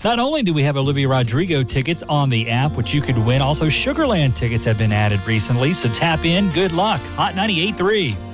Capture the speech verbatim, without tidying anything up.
Not only do we have Olivia Rodrigo tickets on the app, which you could win, also Sugarland tickets have been added recently. So tap in. Good luck. Hot ninety-eight point three.